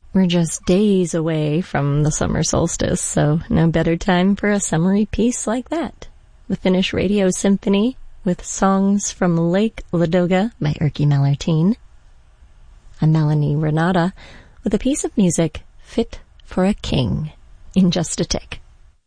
We're just days away from the summer solstice, so no better time for a summery piece like that. The Finnish Radio Symphony with Songs from Lake Ladoga by Erkki Mallertin. I'm Melanie Renata with a piece of music fit for a king in just a tick.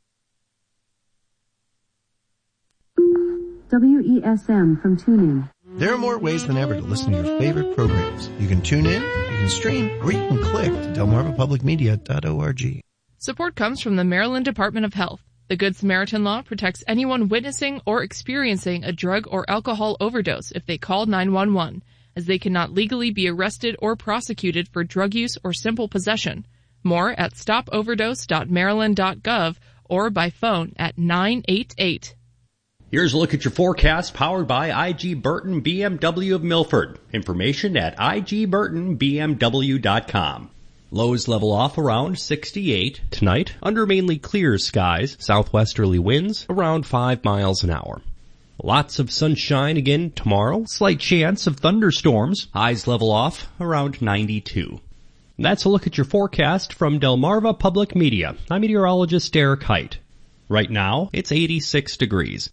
WESM from TuneIn. There are more ways than ever to listen to your favorite programs. You can tune in, you can stream, or you can click to delmarvapublicmedia.org. Support comes from the Maryland Department of Health. The Good Samaritan Law protects anyone witnessing or experiencing a drug or alcohol overdose if they call 911, as they cannot legally be arrested or prosecuted for drug use or simple possession. More at stopoverdose.maryland.gov or by phone at 988. Here's a look at your forecast powered by I.G. Burton BMW of Milford. Information at igburtonbmw.com. Lows level off around 68. Tonight, under mainly clear skies, southwesterly winds around 5 miles an hour. Lots of sunshine again tomorrow. Slight chance of thunderstorms. Highs level off around 92. That's a look at your forecast from Delmarva Public Media. I'm meteorologist Derek Height. Right now, it's 86 degrees.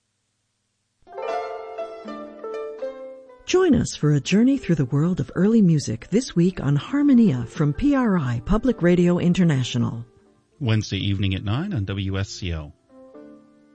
Join us for a journey through the world of early music this week on Harmonia from PRI Public Radio International. Wednesday evening at 9 on WSCO.